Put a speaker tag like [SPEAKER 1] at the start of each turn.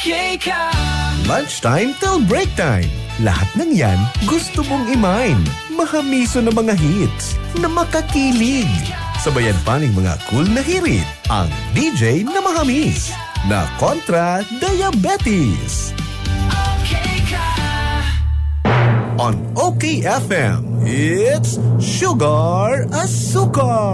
[SPEAKER 1] Okay ka.
[SPEAKER 2] Lunchtime till break time. Lahat ng yan gusto mong imain. Mahamiso na mga hits na makakilig. Sabayan pa ng mga cool na hirit. Ang DJ na mahamis na kontra diabetes.
[SPEAKER 1] Okay ka.
[SPEAKER 2] On OKFM, it's Sugar Asukar.